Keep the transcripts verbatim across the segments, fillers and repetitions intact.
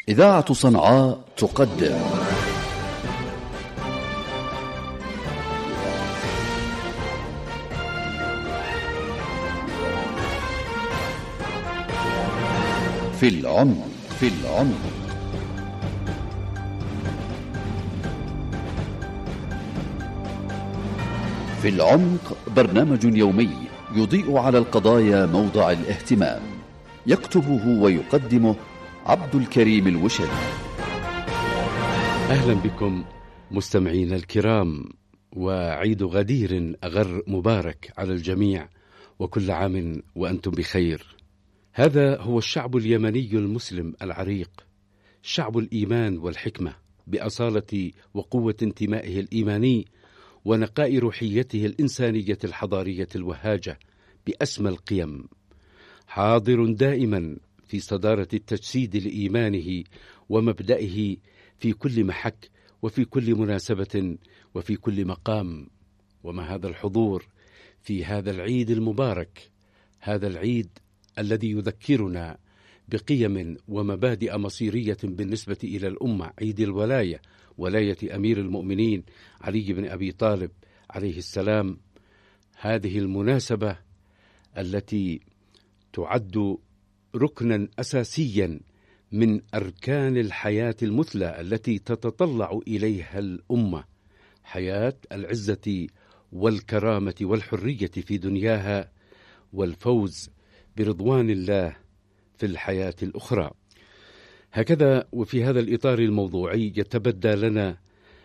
إذاعة صنعاء تقدم في العمق في العمق في العمق برنامج يومي يضيء على القضايا موضع الاهتمام، يكتبه ويقدمه عبد الكريم الوشري. أهلا بكم مستمعين الكرام، وعيد غدير أغر مبارك على الجميع، وكل عام وأنتم بخير. هذا هو الشعب اليمني المسلم العريق، شعب الإيمان والحكمة، بأصالة وقوة انتمائه الإيماني ونقاء روحيته الإنسانية الحضارية الوهاجة بأسمى القيم، حاضر دائما في صدارة التجسيد لإيمانه ومبدئه في كل محك وفي كل مناسبة وفي كل مقام. وما هذا الحضور في هذا العيد المبارك، هذا العيد الذي يذكرنا بقيم ومبادئ مصيرية بالنسبة إلى الأمة، عيد الولاية، ولاية أمير المؤمنين علي بن أبي طالب عليه السلام. هذه المناسبة التي تعد ركنا أساسيا من أركان الحياة المثلى التي تتطلع إليها الأمة، حياة العزة والكرامة والحرية في دنياها، والفوز برضوان الله في الحياة الأخرى. هكذا وفي هذا الإطار الموضوعي يتبدى لنا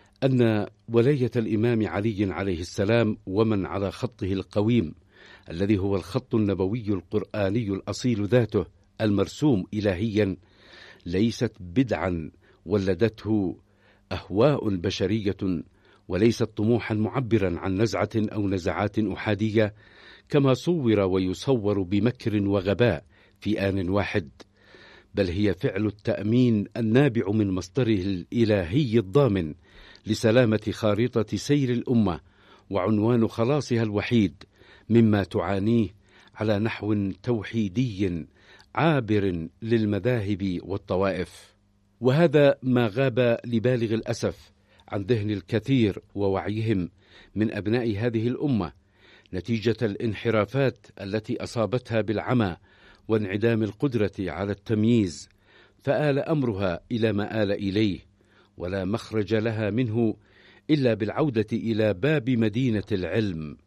أن ولاية الإمام علي عليه السلام ومن على خطه القويم الذي هو الخط النبوي القرآني الأصيل ذاته المرسوم إلهيا ليست بدعا ولدته أهواء بشرية، وليست طموحا معبرا عن نزعة أو نزعات أحادية كما صور ويصور بمكر وغباء في آن واحد، بل هي فعل التأمين النابع من مصدره الإلهي الضامن لسلامة خارطة سير الأمة وعنوان خلاصها الوحيد مما تعانيه على نحو توحيدي عابر للمذاهب والطوائف. وهذا ما غاب لبالغ الأسف عن ذهن الكثير ووعيهم من أبناء هذه الأمة نتيجة الانحرافات التي أصابتها بالعمى وانعدام القدرة على التمييز، فآل أمرها إلى ما آل إليه، ولا مخرج لها منه إلا بالعودة إلى باب مدينة العلم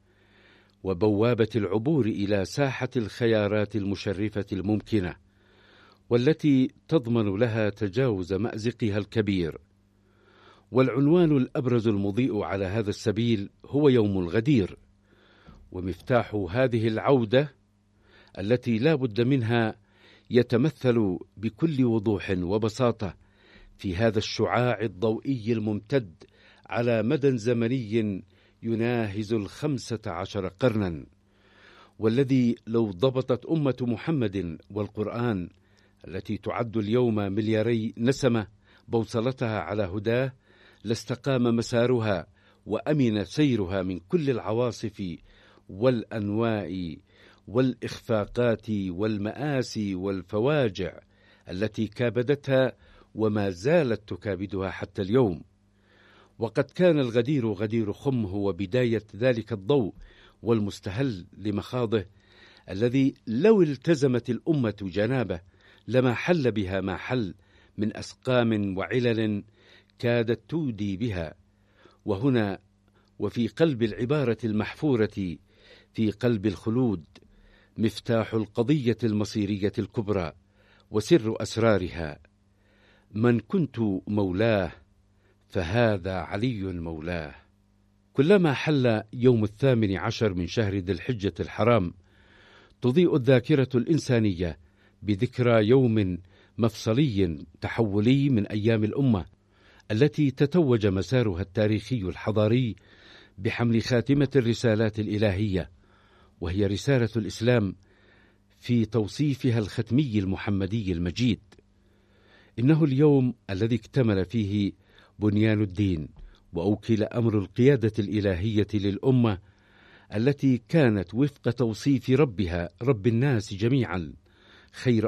وبوابة العبور إلى ساحة الخيارات المشرفة الممكنة، والتي تضمن لها تجاوز مأزقها الكبير. والعنوان الأبرز المضيء على هذا السبيل هو يوم الغدير، ومفتاح هذه العودة التي لا بد منها يتمثل بكل وضوح وبساطة في هذا الشعاع الضوئي الممتد على مدى زمني يناهز الخمسة عشر قرنا، والذي لو ضبطت أمة محمد والقرآن التي تعد اليوم ملياري نسمة بوصلتها على هداه لاستقام مسارها وأمن سيرها من كل العواصف والأنواء والإخفاقات والمآسي والفواجع التي كابدتها وما زالت تكابدها حتى اليوم. وقد كان الغدير غدير خم هو بداية ذلك الضوء والمستهل لمخاضه الذي لو التزمت الأمة جنابه لما حل بها ما حل من أسقام وعلل كادت تودي بها. وهنا وفي قلب العبارة المحفورة في قلب الخلود مفتاح القضية المصيرية الكبرى وسر أسرارها: من كنت مولاه فهذا علي مولاه. كلما حل يوم الثامن عشر من شهر ذي الحجة الحرام تضيء الذاكرة الإنسانية بذكرى يوم مفصلي تحولي من أيام الأمة التي تتوج مسارها التاريخي الحضاري بحمل خاتمة الرسالات الإلهية، وهي رسالة الإسلام في توصيفها الختمي المحمدي المجيد. إنه اليوم الذي اكتمل فيه بنيان الدين، وأوكل أمر القيادة الإلهية للأمة التي كانت وفق توصيف ربها رب الناس جميعا خير